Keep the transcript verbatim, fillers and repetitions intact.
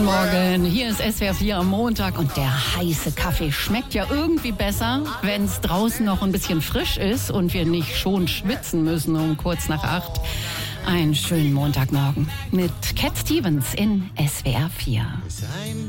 Guten Morgen, hier ist S W R vier am Montag und der heiße Kaffee schmeckt ja irgendwie besser, wenn es draußen noch ein bisschen frisch ist und wir nicht schon schwitzen müssen um kurz nach acht. Einen schönen Montagmorgen mit Cat Stevens in S W R vier.